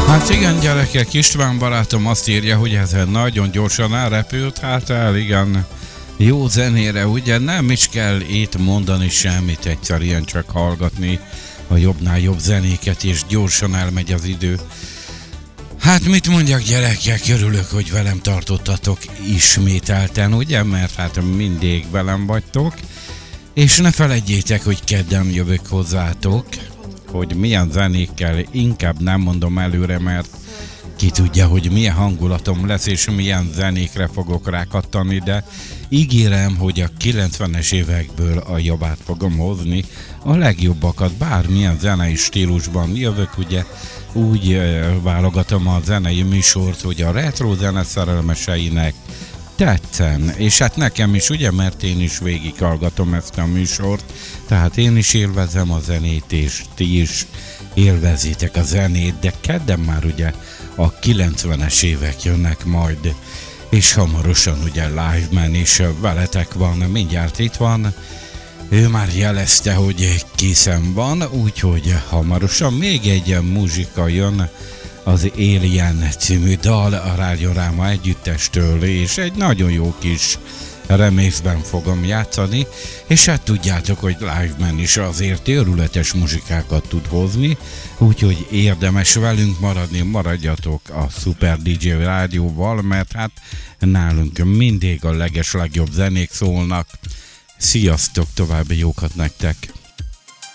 Hát igen, gyerekek, István barátom azt írja, hogy ez nagyon gyorsan elrepült, hát igen, jó zenére, ugye nem is kell itt mondani semmit, egyszerűen csak hallgatni a jobbnál jobb zenéket, és gyorsan elmegy az idő. Hát mit mondjak, gyerekek, örülök, hogy velem tartottatok ismételten, ugye, mert hát mindig velem vagytok, és ne felejtjétek, hogy kedden jövök hozzátok, hogy milyen zenékkel, inkább nem mondom előre, mert ki tudja, hogy milyen hangulatom lesz, és milyen zenékre fogok rákattani, de ígérem, hogy a 90-es évekből a jobbát fogom hozni, a legjobbakat, bármilyen zenei stílusban jövök, ugye, úgy válogatom a zenei műsort, hogy a retro zene szerelmeseinek tetszen, és hát nekem is, ugye, mert én is végighallgatom ezt a műsort, tehát én is élvezem a zenét, és ti is élvezitek a zenét, de kedden már ugye a 90-es évek jönnek majd, és hamarosan ugye Live Man is veletek van, mindjárt itt van, ő már jelezte, hogy készen van, úgyhogy hamarosan még egy muzsika jön, az Alien című dal a Rádióráma együttestől, és egy nagyon jó kis remixben fogom játszani, és hát tudjátok, hogy Live Man is azért őrületes muzsikákat tud hozni, úgyhogy érdemes velünk maradni, maradjatok a Super DJ rádióval, mert hát nálunk mindig a legjobb zenék szólnak. Sziasztok, további jókat nektek!